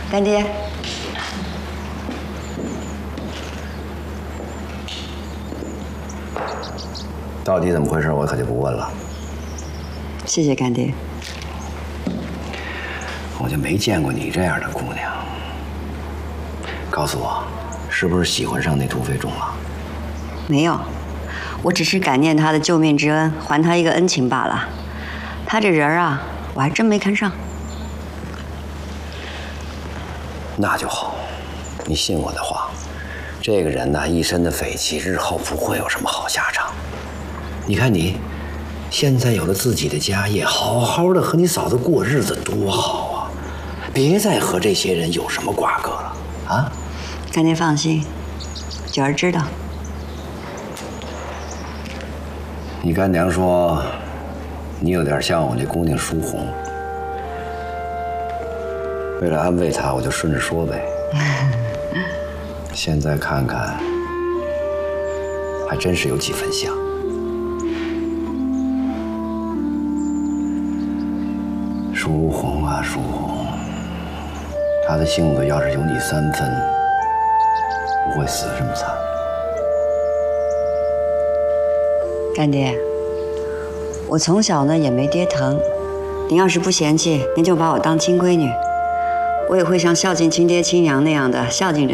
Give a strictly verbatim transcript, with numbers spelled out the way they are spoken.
干爹。 到底怎么回事，我可就不问了。 谢谢干爹。 我就没见过你这样的姑娘。告诉我，是不是喜欢上那土匪种了？ 没有，我只是感念他的救命之恩，还他一个恩情罢了。他这人啊，我还真没看上。 那就好，你信我的话，这个人呐，一身的匪气，日后不会有什么好下场。你看你，现在有了自己的家业，好好的和你嫂子过日子多好啊！别再和这些人有什么瓜葛了啊！ 干爹放心，九儿知道。 你干娘说，你有点像我那姑娘淑红。为了安慰她，我就顺着说呗。现在看看，还真是有几分像。淑红啊，淑红，她的性子要是有你三分，不会死这么惨。 干爹，我从小呢也没爹疼，您要是不嫌弃，您就把我当亲闺女，我也会像孝敬亲爹亲娘那样的孝敬着